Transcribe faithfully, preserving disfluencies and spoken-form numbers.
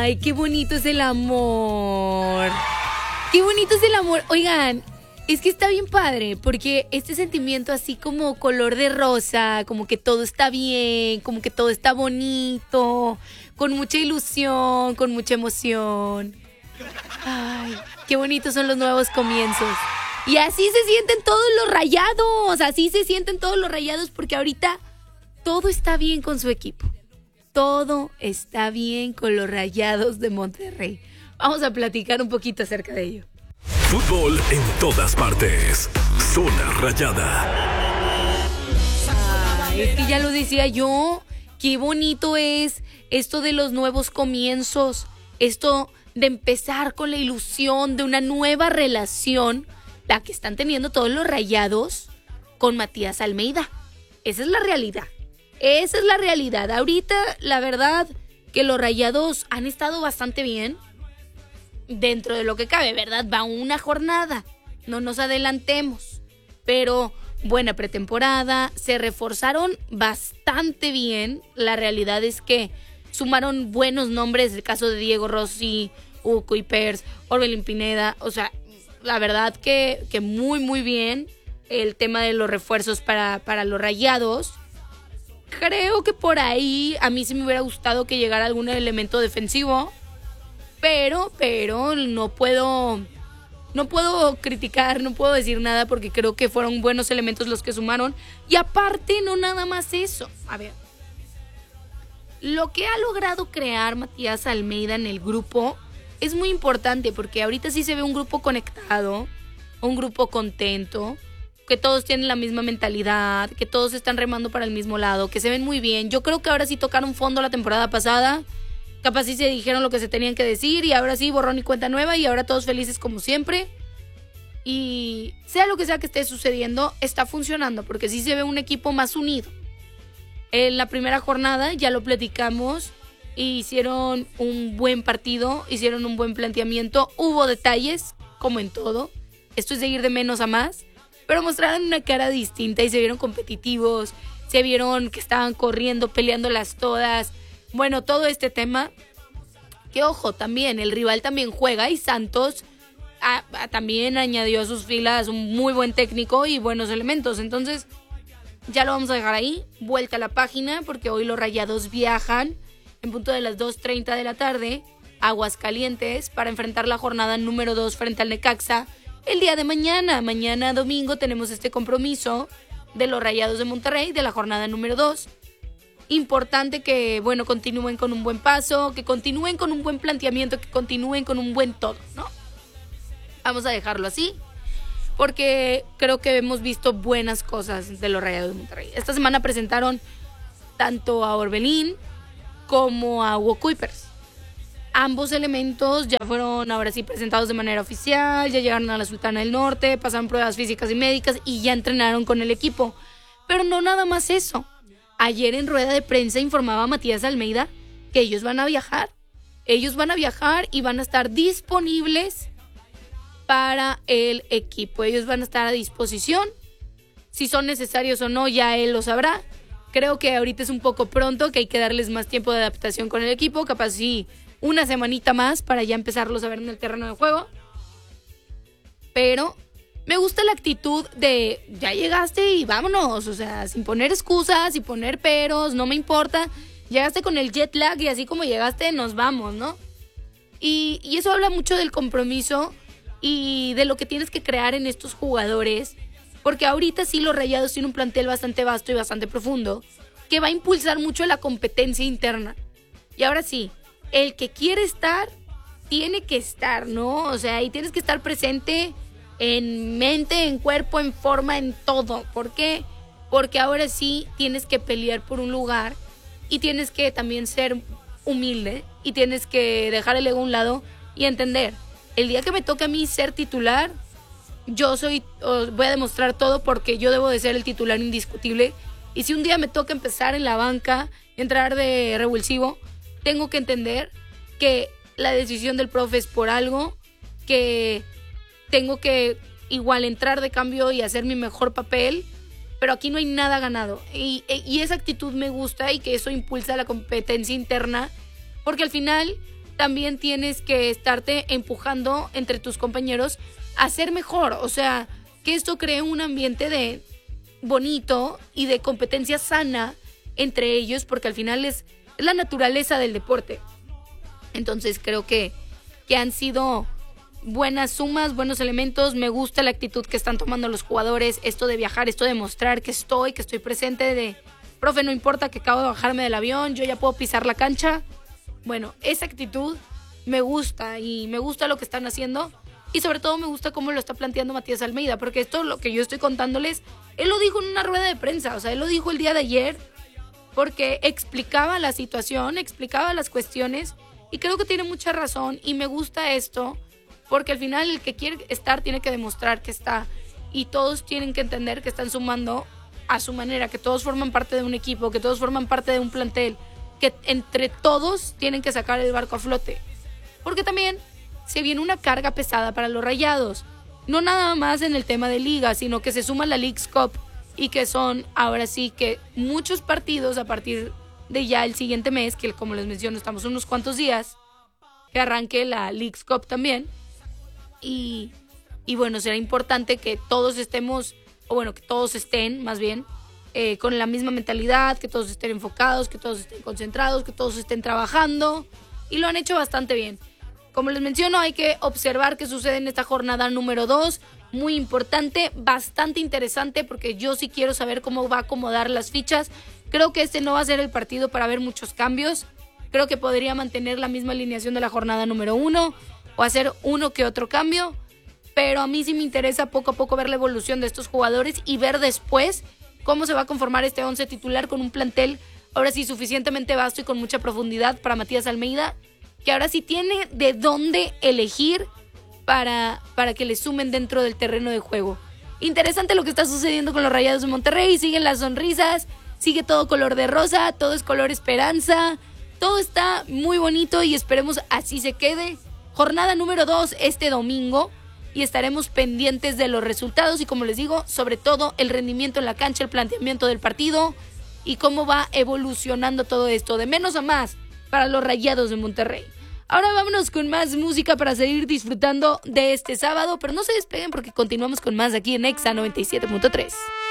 Ay, qué bonito es el amor. Qué bonito es el amor. Oigan, es que está bien padre, porque este sentimiento así como color de rosa, como que todo está bien, como que todo está bonito, con mucha ilusión, con mucha emoción. Ay, qué bonitos son los nuevos comienzos. Y así se sienten todos los Rayados, así se sienten todos los Rayados, porque ahorita todo está bien con su equipo. Todo está bien con los Rayados de Monterrey. Vamos a platicar un poquito acerca de ello. Fútbol en todas partes. Zona Rayada. Ay, es que ya lo decía yo. Qué bonito es esto de los nuevos comienzos. Esto de empezar con la ilusión de una nueva relación, la que están teniendo todos los Rayados con Matías Almeida. Esa es la realidad. Esa es la realidad. Ahorita, la verdad, que los Rayados han estado bastante bien. Dentro de lo que cabe, ¿verdad? Va una jornada. No nos adelantemos. Pero buena pretemporada. Se reforzaron bastante bien. La realidad es que sumaron buenos nombres. El caso de Diego Rossi, Hugo Kuipers, Orbelín Pineda. O sea, la verdad que, que muy, muy bien el tema de los refuerzos para, para los Rayados. Creo que por ahí a mí sí me hubiera gustado que llegara algún elemento defensivo, pero, pero no puedo, no puedo criticar, no puedo decir nada porque creo que fueron buenos elementos los que sumaron. Y aparte, no nada más eso. A ver, lo que ha logrado crear Matías Almeida en el grupo es muy importante porque ahorita sí se ve un grupo conectado, un grupo contento, que todos tienen la misma mentalidad, que todos están remando para el mismo lado, que se ven muy bien. Yo creo que ahora sí tocaron fondo la temporada pasada, capaz sí se dijeron lo que se tenían que decir y ahora sí borrón y cuenta nueva y ahora todos felices como siempre. Y sea lo que sea que esté sucediendo, está funcionando porque sí se ve un equipo más unido. En la primera jornada ya lo platicamos, hicieron un buen partido, hicieron un buen planteamiento, hubo detalles, como en todo, esto es de ir de menos a más, pero mostraron una cara distinta y se vieron competitivos, se vieron que estaban corriendo, peleándolas todas. Bueno, todo este tema, que ojo, también el rival también juega y Santos a, a, también añadió a sus filas un muy buen técnico y buenos elementos. Entonces, ya lo vamos a dejar ahí, vuelta a la página, porque hoy los Rayados viajan en punto de las dos treinta de la tarde a Aguascalientes para enfrentar la jornada número dos frente al Necaxa. El día de mañana, mañana domingo, tenemos este compromiso de los Rayados de Monterrey, de la jornada número dos. Importante que, bueno, continúen con un buen paso, que continúen con un buen planteamiento, que continúen con un buen todo, ¿no? Vamos a dejarlo así, porque creo que hemos visto buenas cosas de los Rayados de Monterrey. Esta semana presentaron tanto a Orbelín como a Hugo Kuipers. Ambos elementos ya fueron ahora sí presentados de manera oficial, ya llegaron a la Sultana del Norte, pasaron pruebas físicas y médicas y ya entrenaron con el equipo. Pero no nada más eso. Ayer en rueda de prensa informaba Matías Almeida que ellos van a viajar. Ellos van a viajar y van a estar disponibles para el equipo. Ellos van a estar a disposición. Si son necesarios o no, ya él lo sabrá. Creo que ahorita es un poco pronto, que hay que darles más tiempo de adaptación con el equipo. Capaz sí, una semanita más para ya empezarlos a ver en el terreno de juego. Pero me gusta la actitud de ya llegaste y vámonos. O sea, sin poner excusas, sin poner peros, no me importa. Llegaste con el jet lag y así como llegaste nos vamos, ¿no? Y, y eso habla mucho del compromiso y de lo que tienes que crear en estos jugadores. Porque ahorita sí los Rayados tienen un plantel bastante vasto y bastante profundo que va a impulsar mucho la competencia interna. Y ahora sí, el que quiere estar, tiene que estar, ¿no? O sea, y tienes que estar presente en mente, en cuerpo, en forma, en todo. ¿Por qué? Porque ahora sí tienes que pelear por un lugar y tienes que también ser humilde y tienes que dejar el ego a un lado y entender, el día que me toque a mí ser titular, yo soy, voy a demostrar todo porque yo debo de ser el titular indiscutible. Y si un día me toca empezar en la banca, entrar de revulsivo, tengo que entender que la decisión del profe es por algo, que tengo que igual entrar de cambio y hacer mi mejor papel, pero aquí no hay nada ganado. Y, y esa actitud me gusta y que eso impulsa la competencia interna, porque al final también tienes que estarte empujando entre tus compañeros a ser mejor. O sea, que esto cree un ambiente de bonito y de competencia sana entre ellos, porque al final es, es la naturaleza del deporte. Entonces creo que, que han sido buenas sumas, buenos elementos. Me gusta la actitud que están tomando los jugadores, esto de viajar, esto de mostrar que estoy, que estoy presente, de profe, no importa que acabo de bajarme del avión, yo ya puedo pisar la cancha. Bueno, esa actitud me gusta y me gusta lo que están haciendo y sobre todo me gusta cómo lo está planteando Matías Almeida, porque esto, lo que yo estoy contándoles, él lo dijo en una rueda de prensa, o sea, él lo dijo el día de ayer porque explicaba la situación, explicaba las cuestiones y creo que tiene mucha razón y me gusta esto porque al final el que quiere estar tiene que demostrar que está y todos tienen que entender que están sumando a su manera, que todos forman parte de un equipo, que todos forman parte de un plantel, que entre todos tienen que sacar el barco a flote. Porque también se viene una carga pesada para los Rayados. No nada más en el tema de liga, sino que se suma la Leagues Cup y que son ahora sí que muchos partidos a partir de ya el siguiente mes, que como les menciono estamos unos cuantos días, que arranque la Leagues Cup también. Y, y bueno, será importante que todos estemos, o bueno, que todos estén más bien, Eh, con la misma mentalidad, que todos estén enfocados, que todos estén concentrados, que todos estén trabajando y lo han hecho bastante bien. Como les menciono, hay que observar qué sucede en esta jornada número dos, muy importante, bastante interesante porque yo sí quiero saber cómo va a acomodar las fichas. Creo que este no va a ser el partido para ver muchos cambios, creo que podría mantener la misma alineación de la jornada número uno o hacer uno que otro cambio, pero a mí sí me interesa poco a poco ver la evolución de estos jugadores y ver después cómo se va a conformar este once titular con un plantel ahora sí suficientemente vasto y con mucha profundidad para Matías Almeida, que ahora sí tiene de dónde elegir para, para que le sumen dentro del terreno de juego. Interesante lo que está sucediendo con los Rayados de Monterrey, siguen las sonrisas, sigue todo color de rosa, todo es color esperanza, todo está muy bonito y esperemos así se quede. Jornada número dos este domingo. Y estaremos pendientes de los resultados y, como les digo, sobre todo el rendimiento en la cancha, el planteamiento del partido y cómo va evolucionando todo esto, de menos a más para los Rayados de Monterrey. Ahora vámonos con más música para seguir disfrutando de este sábado, pero no se despeguen porque continuamos con más aquí en Exa noventa y siete punto tres.